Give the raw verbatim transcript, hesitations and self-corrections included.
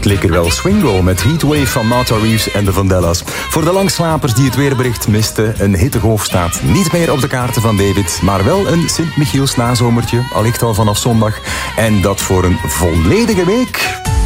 Het leek er wel swingo met Heatwave van Martha Reeves en de Vandellas. Voor de langslapers die het weerbericht misten, een hittegolf staat niet meer op de kaarten van David, maar wel een Sint-Michiels nazomertje, allicht al vanaf zondag. En dat voor een volledige week.